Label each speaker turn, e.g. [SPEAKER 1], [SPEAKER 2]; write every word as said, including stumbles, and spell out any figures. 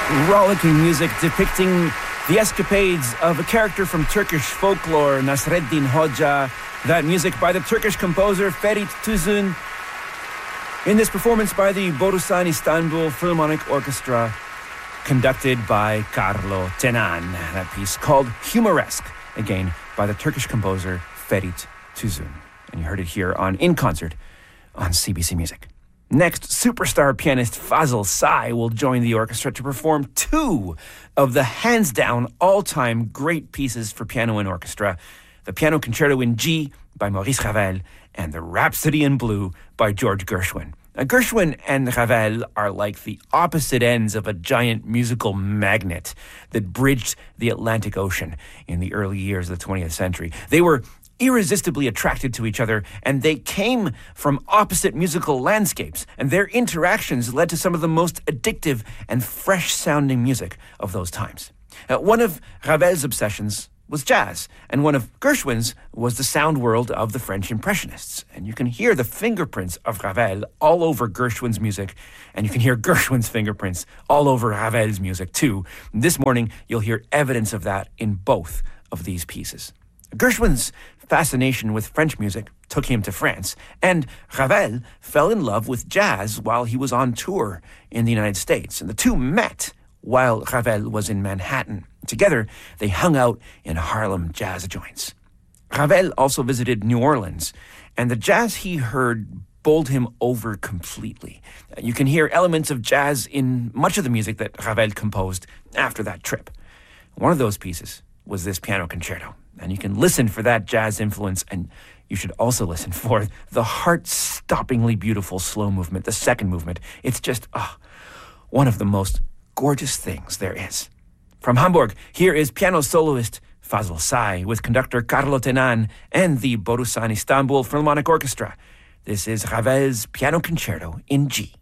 [SPEAKER 1] rollicking music depicting the escapades of a character from Turkish folklore, Nasreddin Hoca. That music by the Turkish composer Ferit Tuzun. In this performance by the Borusan Istanbul Philharmonic Orchestra, conducted by Carlo Tenan. That piece called Humoresque, again by the Turkish composer Ferit Tuzun. And you heard it here on In Concert on C B C Music. Next, superstar pianist Fazıl Say will join the orchestra to perform two of the hands-down all-time great pieces for piano and orchestra, the Piano Concerto in G by Maurice Ravel and the Rhapsody in Blue by George Gershwin. Now, Gershwin and Ravel are like the opposite ends of a giant musical magnet that bridged the Atlantic Ocean in the early years of the twentieth century. They were irresistibly attracted to each other, and they came from opposite musical landscapes, and their interactions led to some of the most addictive and fresh-sounding music of those times. Uh, one of Ravel's obsessions was jazz, and one of Gershwin's was the sound world of the French Impressionists. And you can hear the fingerprints of Ravel all over Gershwin's music, and you can hear Gershwin's fingerprints all over Ravel's music too. This morning, you'll hear evidence of that in both of these pieces. Gershwin's fascination with French music took him to France, and Ravel fell in love with jazz while he was on tour in the United States. And the two met while Ravel was in Manhattan. Together, they hung out in Harlem jazz joints. Ravel also visited New Orleans, and the jazz he heard bowled him over completely. You can hear elements of jazz in much of the music that Ravel composed after that trip. One of those pieces was this piano concerto. And you can listen for that jazz influence, and you should also listen for the heart-stoppingly beautiful slow movement, the second movement. It's just oh, one of the most gorgeous things there is. From Hamburg, here is piano soloist Fazıl Say with conductor Carlo Tenan and the Borusan Istanbul Philharmonic Orchestra. This is Ravel's Piano Concerto in G.